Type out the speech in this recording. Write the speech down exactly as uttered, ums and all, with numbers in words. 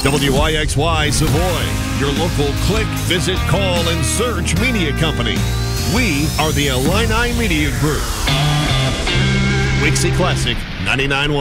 W I X Y Savoy, your local click, visit, call, and search media company. We are the Illini Media Group. Wixie Classic ninety-nine point one.